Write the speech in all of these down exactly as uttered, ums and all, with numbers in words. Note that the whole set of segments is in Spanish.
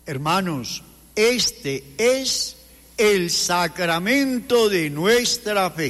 Hermanos, este es el sacramento de nuestra fe.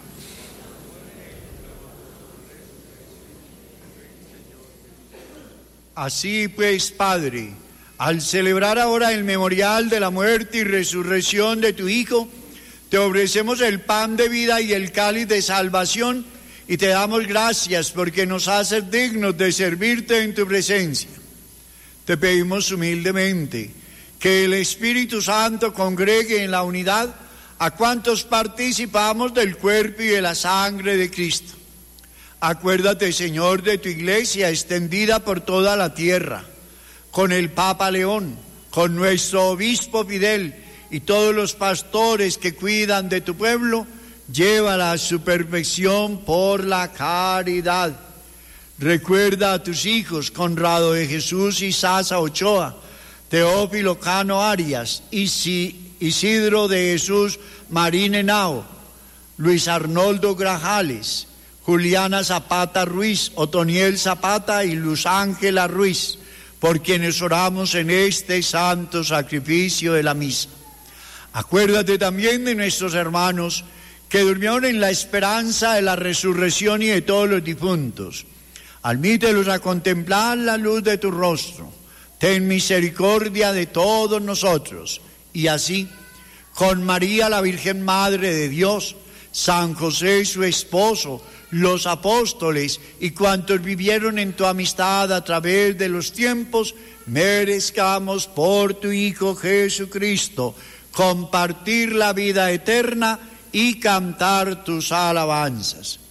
Así pues, Padre, al celebrar ahora el memorial de la muerte y resurrección de tu Hijo, te ofrecemos el pan de vida y el cáliz de salvación y te damos gracias porque nos haces dignos de servirte en tu presencia. Te pedimos humildemente que el Espíritu Santo congregue en la unidad a cuantos participamos del cuerpo y de la sangre de Cristo. Acuérdate, Señor, de tu iglesia extendida por toda la tierra, con el Papa León, con nuestro obispo Fidel y todos los pastores que cuidan de tu pueblo, llévala a su perfección por la caridad. Recuerda a tus hijos, Conrado de Jesús y Sasa Ochoa, Teófilo Cano Arias, Isidro de Jesús Marín Henao, Luis Arnoldo Grajales, Juliana Zapata Ruiz, Otoniel Zapata y Luz Ángela Ruiz, por quienes oramos en este santo sacrificio de la misa. Acuérdate también de nuestros hermanos que durmieron en la esperanza de la resurrección y de todos los difuntos. Admítelos a contemplar la luz de tu rostro. Ten misericordia de todos nosotros. Y así, con María la Virgen Madre de Dios, San José su esposo, los apóstoles y cuantos vivieron en tu amistad a través de los tiempos, merezcamos por tu Hijo Jesucristo compartir la vida eterna y cantar tus alabanzas.